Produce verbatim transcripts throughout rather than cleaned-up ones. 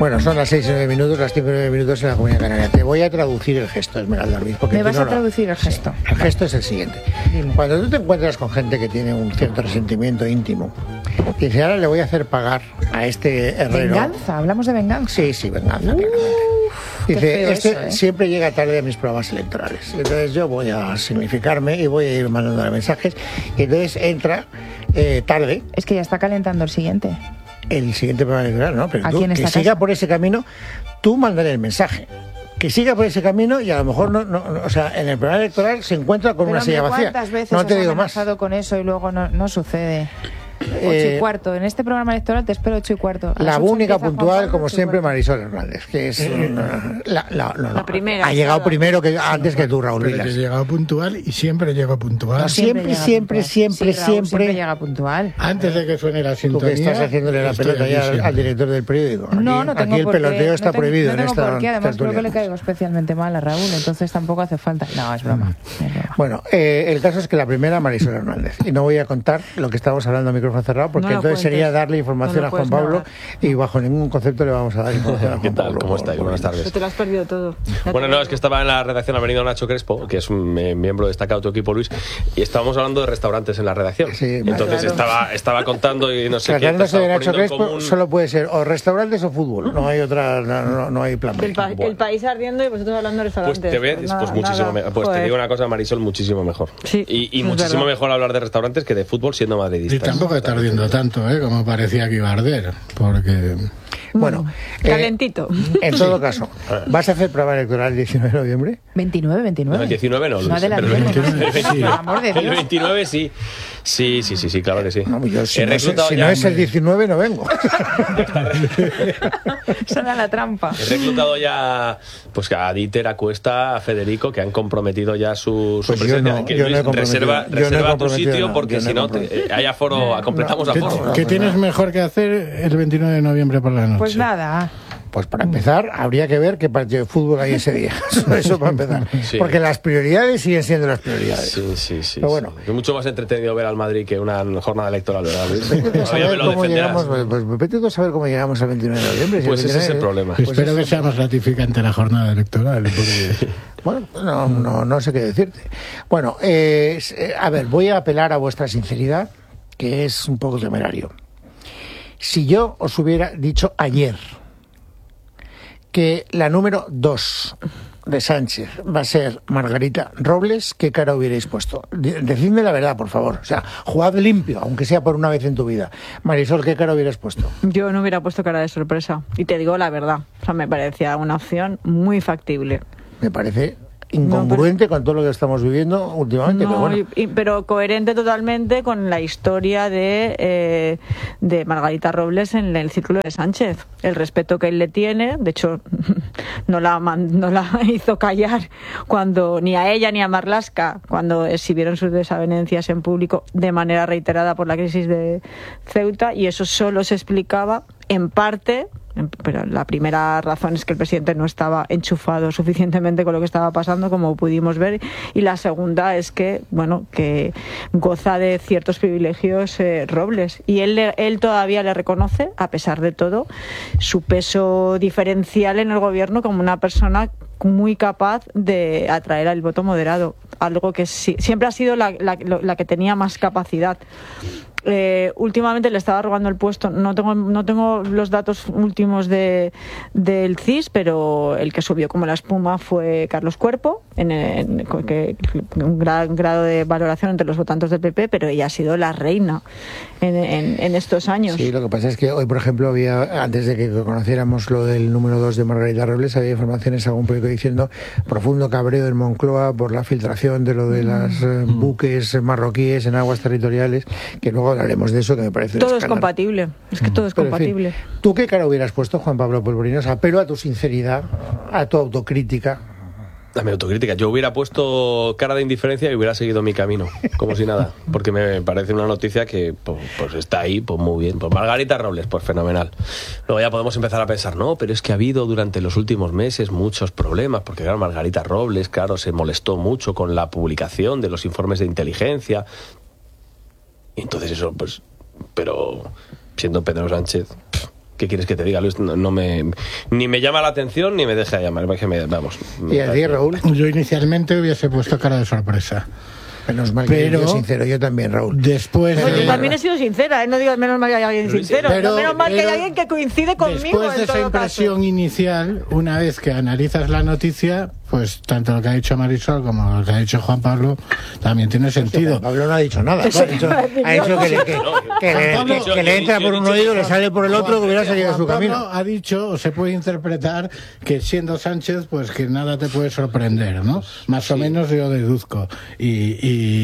Bueno, son las seis y nueve minutos, las cinco y nueve minutos en la Comunidad Canaria. Te voy a traducir el gesto, Esmeralda Ruiz. Porque ¿Me vas no a traducir lo... el gesto? Sí, el gesto es el siguiente. Dime. Cuando tú te encuentras con gente que tiene un cierto resentimiento íntimo, dice, ahora le voy a hacer pagar a este herrero. ¿Venganza? ¿Hablamos de venganza? Sí, sí, venganza, claramente. Dice, este eso, ¿eh? siempre llega tarde a mis programas electorales. Entonces yo voy a significarme y voy a ir mandando mensajes. Y entonces entra eh, tarde. Es que ya está calentando el siguiente. El siguiente programa electoral, ¿no? Pero tú, Aquí en esta que siga casa. por ese camino, tú mándale el mensaje. Que siga por ese camino y a lo mejor no, no, no o sea, en el programa electoral se encuentra con Pero una silla vacía. ¿Cuántas veces no te os digo han más. amenazado con eso y luego no, no sucede? Ocho Eh, y cuarto. En este programa electoral te espero ocho y cuarto. A La las ocho única empieza puntual, Juan Pablo, como ocho y siempre, cuarto. Marisol Hernández, que es una- la, la, no, no. La primera, Ha llegado estaba. primero que antes que tú, Raúl Pero que Vilas. he llegado puntual y siempre llego puntual. No, siempre, llega siempre, puntual. siempre, Sí, Raúl siempre. siempre llega puntual. Antes de que suene la Tú sintonía. que estás haciéndole la estoy pelota aquí ya al, siempre. al director del periódico. Aquí, No, no tengo aquí el por qué. peloteo está no tengo, prohibido no tengo en esta por qué. Además creo que tertulia. le caigo especialmente mal a Raúl, entonces tampoco hace falta. No, es broma. Es broma. Bueno, eh, el caso es que la primera, Marisol Hernández. Y no voy a contar lo que estamos hablando a micrófono cerrado, porque No lo entonces cuentes. sería darle información No lo a Juan puedes Pablo negar. y bajo ningún concepto le vamos a dar información a Juan ¿Qué tal? Pablo. ¿Cómo estáis? Buenas Pero tardes. te lo has perdido todo. Ya Bueno, te no, lo es que digo. estaba en la redacción, ha venido Nacho Crespo, que es un eh, miembro destacado de tu equipo, Luis, y estábamos hablando de restaurantes en la redacción. Sí, Entonces claro. estaba, estaba contando y no sé qué. te Tratándose estaba de Nacho poniendo en Crespo, común- solo puede ser o restaurantes o fútbol. No hay otra, no, no, no hay plan B. El, pa- Bueno. el país ardiendo y vosotros hablando de Pues restaurantes. te voy a- Pues pues nada, muchísimo nada. mejor. Pues te Joder. digo una cosa, Marisol, muchísimo mejor. Sí, y y es muchísimo verdad. mejor hablar de restaurantes que de fútbol siendo Y madridista. tampoco está ardiendo tanto, ¿eh? Como parecía que iba a arder. Porque. Bueno, eh, Calentito. en todo caso, ¿vas a hacer programa electoral el diecinueve de noviembre? veintinueve, veintinueve. No, el diecinueve no, No Luis, adelantemos. pero el veintinueve, veintinueve, sí. Por amor de el Dios. veintinueve sí. Sí, sí, sí, sí, claro que sí. No, yo, si He no, es, reclutado si ya- no es el diecinueve no vengo. Suena la trampa. He reclutado ya pues a Dieter, a Cuesta, a Federico, que han comprometido ya su, su Pues yo presencia. no, que yo no he Luis, comprometido- reserva, yo no he reserva tu comprometido sitio nada, porque yo no si he no te- comprometido. eh, hay aforo, completamos No, ¿Qué, aforo. no, qué no, tienes no. mejor que hacer el veintinueve de noviembre por la noche? Pues nada. Pues para empezar, habría que ver qué partido de fútbol hay ese día. Eso para empezar. Sí. Porque las prioridades siguen siendo las prioridades. Sí, sí, sí. Pero bueno. sí. Es mucho más entretenido ver al Madrid que una jornada electoral, ¿verdad, Luis? Vete tú a Todavía me saber lo cómo defenderás. llegamos, pues, pues vete tú a saber cómo llegamos al veintinueve de noviembre. Si Pues el ese es el veintinueve problema. pues Espero eso- que sea más gratificante la jornada electoral. Porque... Bueno, no, no, no sé qué decirte. Bueno, eh, es- eh, a ver, voy a apelar a vuestra sinceridad, que es un poco temerario. Si yo os hubiera dicho ayer que la número dos de Sánchez va a ser Margarita Robles, ¿qué cara hubierais puesto? De- Decidme la verdad, por favor. O sea, jugad limpio, aunque sea por una vez en tu vida. Marisol, ¿qué cara hubieras puesto? Yo no hubiera puesto cara de sorpresa. Y te digo la verdad. O sea, me parecía una opción muy factible. Me parece incongruente con todo lo que estamos viviendo últimamente, pero No, bueno. y- y- pero coherente totalmente con la historia de, eh, de Margarita Robles en el círculo de Sánchez. El respeto que él le tiene, de hecho, no la, man- no la hizo callar cuando ni a ella ni a Marlaska, cuando exhibieron sus desavenencias en público de manera reiterada por la crisis de Ceuta, y eso solo se explicaba en parte. Pero la primera razón es que el presidente no estaba enchufado suficientemente con lo que estaba pasando, como pudimos ver, y la segunda es que, bueno, que goza de ciertos privilegios eh, Robles, y él, le- él todavía le reconoce, a pesar de todo, su peso diferencial en el gobierno como una persona muy capaz de atraer al voto moderado, algo que sí- siempre ha sido la, la, la que tenía más capacidad. Eh, últimamente le estaba robando el puesto, no tengo no tengo los datos últimos de del C I S, pero el que subió como la espuma fue Carlos Cuerpo, en, en- que, un gran grado de valoración entre los votantes del P P, pero ella ha sido la reina en, en, en estos años. Sí, lo que pasa es que hoy, por ejemplo, había, antes de que conociéramos lo del número dos de Margarita Robles, había informaciones, algún periódico diciendo profundo cabreo en Moncloa por la filtración de lo de los eh, buques marroquíes en aguas territoriales, que luego hablaremos de eso, que me parece un Todo es escándalo. compatible, es que todo es Pero, en fin, compatible. ¿tú qué cara hubieras puesto, Juan Pablo Polvorinos? Apelo a tu sinceridad, a tu autocrítica. A mi autocrítica. Yo hubiera puesto cara de indiferencia y hubiera seguido mi camino, como si nada. Porque me parece una noticia que pues, pues está ahí, pues muy bien. Pues Margarita Robles, pues fenomenal. Luego ya podemos empezar a pensar, no, pero es que ha habido durante los últimos meses muchos problemas, porque claro, Margarita Robles, claro, se molestó mucho con la publicación de los informes de inteligencia. Y entonces eso, pues, pero siendo Pedro Sánchez, pff, ¿Qué quieres que te diga, Luis? No, no me, ni me llama la atención ni me deja de llamar. Me, vamos. ¿Y a ti, Raúl? Yo inicialmente hubiese puesto cara de sorpresa. Menos mal pero, que yo sincero, yo también, Raúl. Después, pues eh, yo también he sido sincera, ¿eh? No digas menos mal que hay alguien sincero, pero, no, menos mal pero, que hay alguien que coincide conmigo. Después de en todo esa impresión caso. inicial, una vez que analizas la noticia, pues tanto lo que ha dicho Marisol como lo que ha dicho Juan Pablo también tiene sentido. Juan Pablo no ha dicho nada. Ha dicho, ha dicho que, le, que, que, le, que, que le entra por un oído, le sale por el otro, que hubiera salido a su camino. Juan Pablo ha dicho, o se puede interpretar, que siendo Sánchez, pues que nada te puede sorprender, ¿no? Más sí. o menos yo deduzco. Y,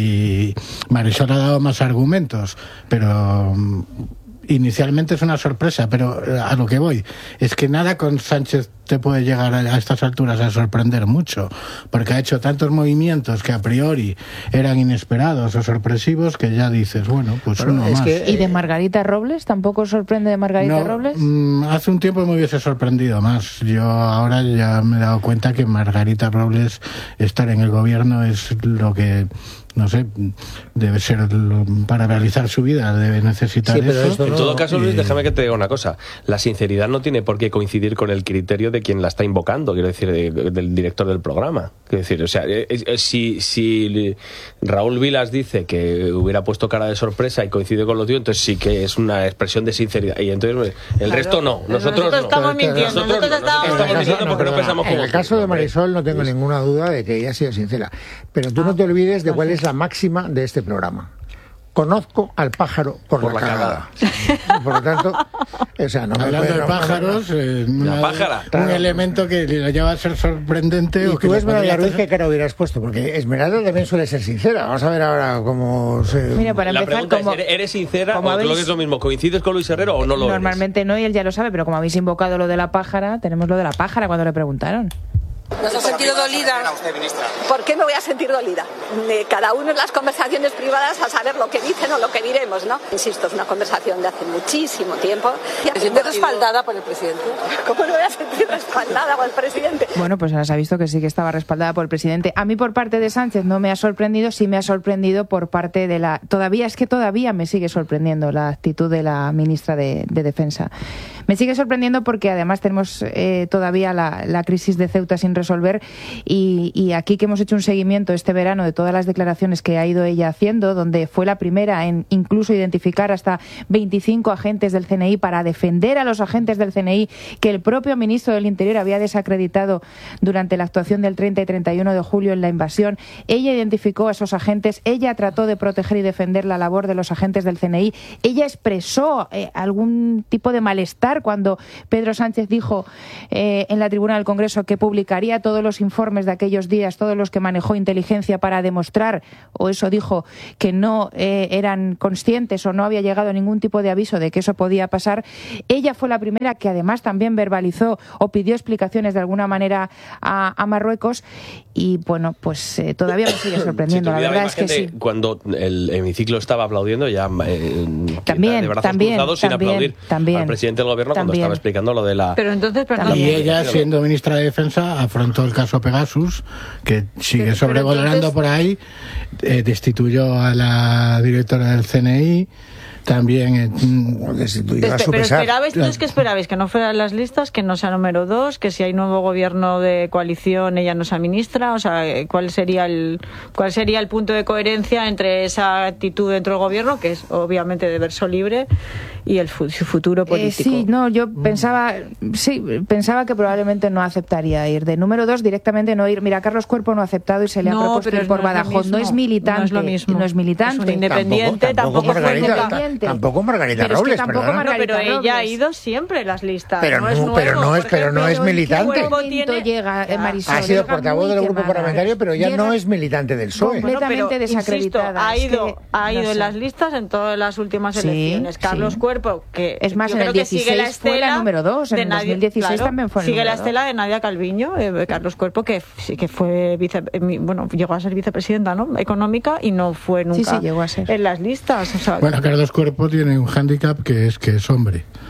y Marisol ha dado más argumentos, pero inicialmente es una sorpresa, pero a lo que voy es que nada con Sánchez te puede llegar a estas alturas a sorprender mucho, porque ha hecho tantos movimientos que a priori eran inesperados o sorpresivos que ya dices, bueno, pues bueno, uno más. Que, ¿Y de Margarita Robles? ¿Tampoco sorprende de Margarita no, Robles? Mmm, hace un tiempo me hubiese sorprendido más. Yo ahora ya me he dado cuenta que Margarita Robles, estar en el gobierno es lo que, no sé, debe ser para realizar su vida, debe necesitar sí, pero eso. En todo caso, Luis, déjame que te diga una cosa. La sinceridad no tiene por qué coincidir con el criterio de quien la está invocando, quiero decir, de, de, del director del programa. Quiero decir, o sea, es, es, si, si Raúl Vilas dice que hubiera puesto cara de sorpresa y coincide con lo tío, entonces sí que es una expresión de sinceridad. Y entonces el claro, resto no. Nosotros, nosotros no. estamos mintiendo. Nosotros, nosotros no, estamos, nosotros estamos mintiendo porque no pensamos como En el caso de Marisol no tengo ninguna duda de que ella ha sido sincera. Pero tú no te olvides de cuál es la máxima de este programa. Conozco al pájaro por, por la, la cagada. cagada. Por lo tanto, o sea, no me hablando puede, de pájaros, eh, la una, pájara. un Claro. elemento que le lleva a ser sorprendente. Y o que tú, Esmeralda Ruiz, hacer... ¿qué cara hubieras puesto? Porque Esmeralda también suele ser sincera. Vamos a ver ahora cómo se... Mira, para la empezar, pregunta como, es, ¿eres sincera o habéis... lo que es lo mismo? ¿Coincides con Luis Herrero o no lo Normalmente eres? no, y él ya lo sabe, pero como habéis invocado lo de la pájara, tenemos lo de la pájara cuando le preguntaron. ¿No se ha sentido dolida? ¿Por qué me voy a sentir dolida? Cada uno en las conversaciones privadas a saber lo que dicen o lo que diremos, ¿no? Insisto, es una conversación de hace muchísimo tiempo. ¿Te sientes respaldada por el presidente? ¿Cómo no voy a sentir respaldada por el presidente? Bueno, pues ahora se ha visto que sí que estaba respaldada por el presidente. A mí por parte de Sánchez no me ha sorprendido, sí me ha sorprendido por parte de la... Todavía, es que todavía me sigue sorprendiendo la actitud de la ministra de, de Defensa. Me sigue sorprendiendo porque además tenemos eh, todavía la, la crisis de Ceuta sin resolver y, y aquí que hemos hecho un seguimiento este verano de todas las declaraciones que ha ido ella haciendo, donde fue la primera en incluso identificar hasta veinticinco agentes del C N I para defender a los agentes del C N I que el propio ministro del Interior había desacreditado durante la actuación del treinta y treinta y uno de julio en la invasión. Ella identificó a esos agentes, ella trató de proteger y defender la labor de los agentes del C N I, ella expresó eh, algún tipo de malestar cuando Pedro Sánchez dijo eh, en la tribuna del Congreso que publicaría todos los informes de aquellos días, todos los que manejó inteligencia para demostrar, o eso dijo, que no eh, eran conscientes o no había llegado ningún tipo de aviso de que eso podía pasar. Ella fue la primera que además también verbalizó o pidió explicaciones de alguna manera a, a Marruecos y bueno, pues eh, todavía me sigue sorprendiendo. La verdad es que sí. Cuando el hemiciclo estaba aplaudiendo ya eh, también, de brazos también, cruzados sin también, aplaudir también, al presidente del gobierno también. Cuando estaba explicando lo de la... Pero entonces, perdón. Y ella, siendo ministra de Defensa, afrontó el caso Pegasus, que sigue pero, sobrevolando pero entonces... por ahí, eh, destituyó a la directora del C N I, también... Eh, destituyó a su pero pesar. esperabais, ¿tú que esperabais? ¿Que no fueran las listas? ¿Que no sea número dos? ¿Que si hay nuevo gobierno de coalición ella no sea ministra? O sea, ¿cuál sería el cuál sería el punto de coherencia entre esa actitud dentro del gobierno, que es obviamente de verso libre, y el su futuro político? Eh, sí, no, yo pensaba, sí, pensaba que probablemente no aceptaría ir. De número dos, directamente no ir. Mira, Carlos Cuerpo no ha aceptado y se le no, ha propuesto ir por no Badajoz. No es militante. No es lo mismo. No es militante. Es un independiente, tampoco, tampoco, tampoco, Margarita, fue independiente. Tampoco Margarita pero Robles, es que tampoco perdona. Margarita no, pero Robles. ella ha ido siempre en las listas. Pero no, no, es nuevo, pero no es, por pero ejemplo, no es militante. ¿En qué momento llega eh, Marisol? Ha sido Llega portavoz del grupo quemada. parlamentario, pero ya Llega no es militante del P S O E. completamente Bueno, pero, desacreditada. Insisto, ha Es ido, que, ha ido no en sé. las listas en todas las últimas Sí, elecciones. Carlos sí. Cuerpo, que Es más, yo en creo el que sigue la dieciséis fue la estela número dos, en de el Nadia- dos mil dieciséis claro, también fue el sigue número la estela de Nadia Calviño, eh, Carlos Cuerpo, que sí que fue vice, eh, bueno, llegó a ser vicepresidenta, ¿no?, económica, y no fue nunca Sí, sí, llegó a ser. en las listas. O sea, Bueno, Carlos Cuerpo tiene un hándicap que es que es hombre.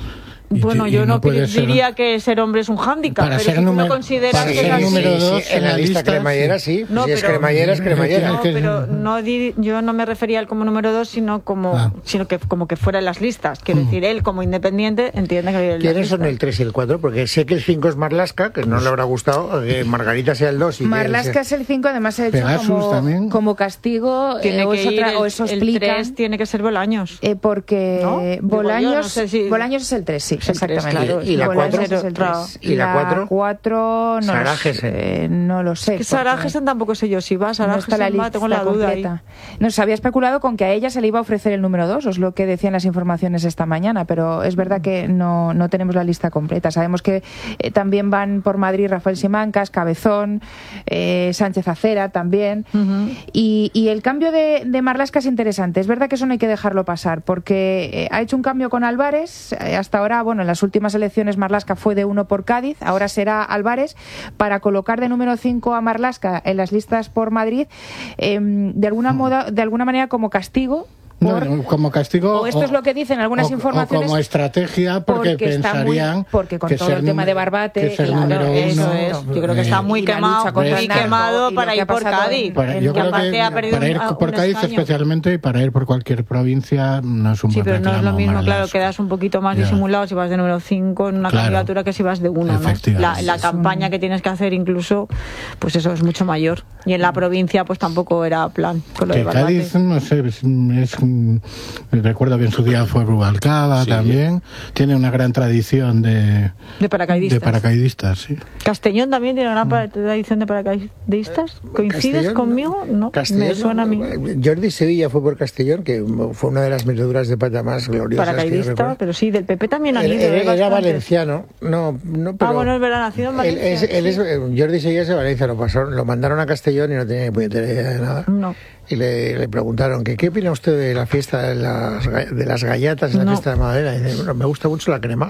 Bueno, y yo no no puede ser- diría que ser hombre es un hándicap, Para pero ser si tú no número- consideras para que ser es número así- dos Sí, en la lista cremallera sí. No, si es pero- cremallera, es cremallera. No, que- pero no di- yo no me refería a él como número dos, sino como Ah. sino que como que fuera en las listas. Quiero Mm. decir, él como independiente entiende que en las ¿Quiénes son listas. el tres y el cuatro? Porque sé que el cinco es Marlaska, que no le habrá gustado, que Margarita sea el dos. Y que él Marlaska sea- es el cinco, además se ha hecho Pegasus como, también. como castigo, Tiene eh, o, que eso ir tra- el, o eso el explica. tres tiene que ser Bolaños. Eh, porque ¿No? Digo yo, Bolaños, no sé si- Bolaños es el tres, sí, Es el tres, exactamente. claro. ¿Y la Bolaños cuatro? es el tres. ¿Y la cuatro? cuatro no, lo Sarajesen. sé, no lo sé. Que porque Sarajesen tampoco sé yo si va, no está la Sarajesen lista va, tengo la duda ahí. completa. No, se había especulado con que a ella se le iba a ofrecer el número dos, es lo que decían las informaciones esta mañana, pero es verdad que no, no tenemos la lista completa. Sabemos que eh, también van por Madrid Rafael Simancas, Cabezón, eh, Sánchez Acera también. Ujú. Y, y el cambio de, de Marlaska es interesante. Es verdad que eso no hay que dejarlo pasar, porque eh, ha hecho un cambio con Álvarez. Eh, hasta ahora, bueno, en las últimas elecciones Marlaska fue de uno por Cádiz, ahora será Álvarez, para colocar de número cinco a Marlaska en las listas por Madrid, eh, de alguna moda, de alguna manera como castigo. No, por- como castigo. o esto es lo que dicen algunas o- informaciones, O como estrategia, porque, porque está muy- pensarían. porque con que todo ser el tema número- de Barbate, que ser claro, número eso uno, es. Yo creo que eh, está muy y la quemado, lucha contra muy el narco, quemado y lo para que ha ir por pasado Cádiz. en- Para- en- yo que creo aparte que ha perdido para ir un- por un Cádiz escaño. especialmente y para ir por cualquier provincia no es un Sí, buen pero no es lo reclamo, mismo, Marlaska. claro, quedas un poquito más Ya. disimulado si vas de número cinco en una Claro. candidatura que si vas de uno, ¿no? Efectivamente. La, la campaña que tienes que hacer incluso, pues eso es mucho mayor. Y en la provincia pues tampoco era plan con lo Que de Barbate. Cádiz, no sé, es, es un- recuerdo que en su día fue Rubalcaba Sí. también, tiene una gran tradición de, De paracaidistas. de paracaidistas, sí. Castellón también tiene una gran tradición de paracaidistas. ¿Coincides Castellón, conmigo? No, Castellón, me suena a mí. Jordi Sevilla fue por Castellón, que fue una de las meteduras de pata más gloriosas que yo Paracaidista, recuerdo. pero sí, del P P también han Él- ido. él ¿eh? era Bastantes. valenciano, no, no, pero Ah, bueno, es verdad, nacido en él Valencia. es, él es- sí. eh, Jordi Sevilla es de Valencia, lo pasaron, lo mandaron a Castellón y no tenía ni puñetera idea de nada. No. Y le, le preguntaron que qué opina usted de la fiesta de las, ga- de las gallatas en la No. fiesta de Madalena. Y dice, bueno, me gusta mucho la crema.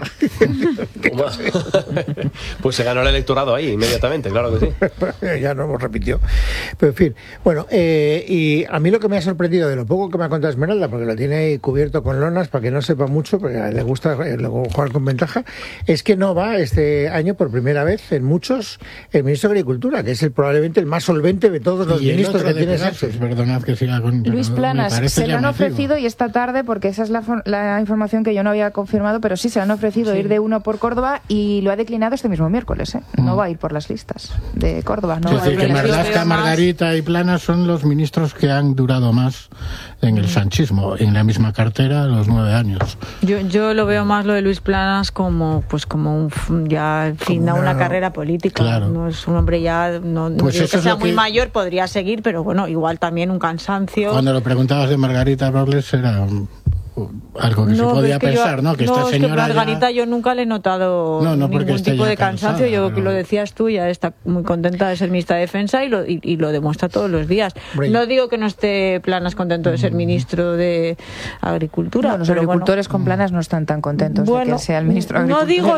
Pues se ganó el electorado ahí inmediatamente, claro que sí. Ya no lo repitió. Pero en fin, bueno, eh, y a mí lo que me ha sorprendido de lo poco que me ha contado Esmeralda, porque lo tiene ahí cubierto con lonas para que no sepa mucho, porque a él le gusta eh, luego jugar con ventaja, es que no va este año por primera vez en muchos el ministro de Agricultura, que es el, probablemente el más solvente de todos los Y el ministros otro que de tiene Pegasus, Sánchez. perdonad que siga con... Luis pero me Planas, parece se le han llamativo. ofrecido y esta tarde, porque esa es la, for- la información que yo no había confirmado, pero sí se le han ofrecido ir de uno por Córdoba y lo ha declinado este mismo miércoles. ¿eh? No Mm. va a ir por las listas de Córdoba. No Es va a ir decir, que por las listas. Marlaska, veo más- Margarita y Planas son los ministros que han durado más en el sanchismo, en la misma cartera, los nueve años. Yo, yo lo veo más lo de Luis Planas como pues como un f- ya el fin Como a una, una- carrera política. Claro. No es un hombre ya, no, no Pues digo eso que es sea lo muy que- mayor, podría seguir, pero bueno, igual también un cansancio. Cuando lo preguntabas de Margarita Robles era um, algo que se pero podía es que yo- pensar, ¿no? Que no, esta es que señora Margarita ya... yo nunca le he notado No, no, porque ningún esté tipo ya de cansancio. cansada, Yo pero- que lo decías tú, ya está muy contenta de ser ministra de Defensa y lo, y, y lo demuestra todos los días. Hombre. No digo que no esté Planas contento de ser ministro de Agricultura. No, los pero bueno. agricultores con Planas no están tan contentos de Bueno, que sea el ministro de no Agricultura. digo